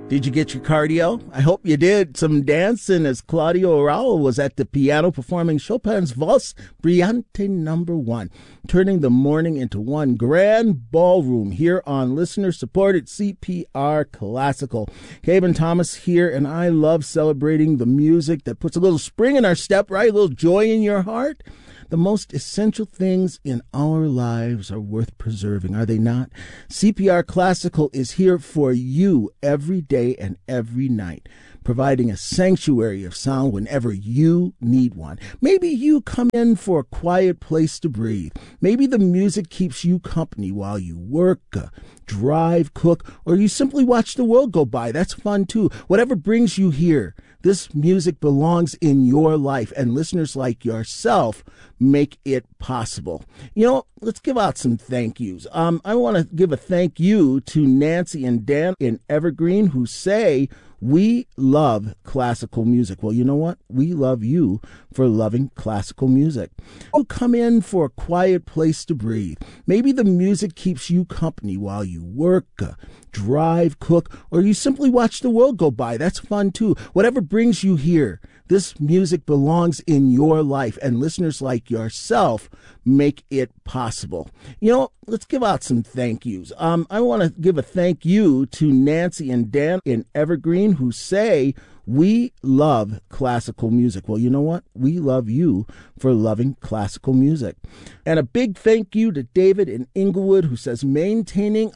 Did you get your cardio? I hope you did. Some dancing as Claudio Araujo was at the piano performing Chopin's Valse Brillante No. 1, turning the morning into one grand ballroom here on listener-supported CPR Classical. Kevin Thomas here, and I love celebrating the music that puts a little spring in our step, right? A little joy in your heart. The most essential things in our lives are worth preserving, are they not? CPR Classical is here for you every day and every night, providing a sanctuary of sound whenever you need one. Maybe you come in for a quiet place to breathe. Maybe the music keeps you company while you work, drive, cook, or you simply watch the world go by. That's fun too. Whatever brings you here, this music belongs in your life, and listeners like yourself make it possible. You know, let's give out some thank yous. I want to give a thank you to Nancy and Dan in Evergreen, who say, we love classical music. Well, you know what? We love you for loving classical music. You come in for a quiet place to breathe. Maybe the music keeps you company while you work, drive, cook, or you simply watch the world go by. That's fun too. Whatever brings you here, this music belongs in your life, and listeners like yourself make it possible. You know, let's give out some thank yous. I want to give a thank you to Nancy and Dan in Evergreen, who say, we love classical music. Well, you know what? We love you for loving classical music. And a big thank you to David in Inglewood, who says, maintaining